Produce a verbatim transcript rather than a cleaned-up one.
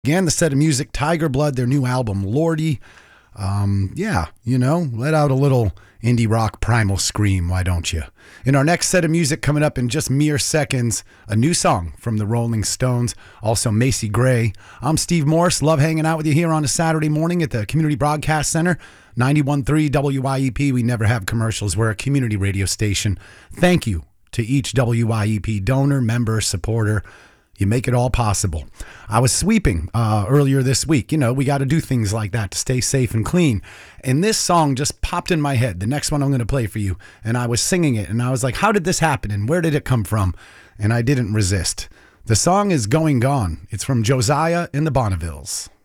Began the set of music, Tiger Blood, their new album, Lordy. Um, yeah, you know, let out a little indie rock primal scream, why don't you? In our next set of music coming up in just mere seconds, a new song from the Rolling Stones, also Macy Gray. I'm Steve Morse, love hanging out with you here on a Saturday morning at the Community Broadcast Center, ninety-one point three W I E P. We never have commercials. We're a community radio station. Thank you to each W I E P donor, member, supporter. You make it all possible. I was sweeping uh, earlier this week. You know, we got to do things like that to stay safe and clean. And this song just popped in my head, the next one I'm going to play for you. And I was singing it, and I was like, how did this happen? And where did it come from? And I didn't resist. The song is Going Gone. It's from Josiah and the Bonnevilles.